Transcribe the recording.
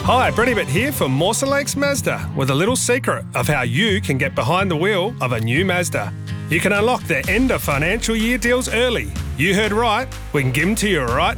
Hi, Brenny Bit here for Mawson Lakes Mazda with a little secret of how you can get behind the wheel of a new Mazda. You can unlock their end of financial year deals early. You heard right, we can give them to you right